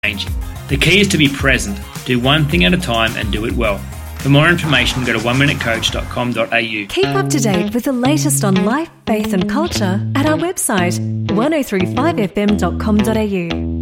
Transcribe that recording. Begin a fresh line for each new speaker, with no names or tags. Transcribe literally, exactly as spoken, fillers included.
changing. The key is to be present, do one thing at a time and do it well. For more information, go to one minute coach dot com dot a u.
Keep up to date with the latest on life, faith and culture at our website one oh three five f m dot com dot a u.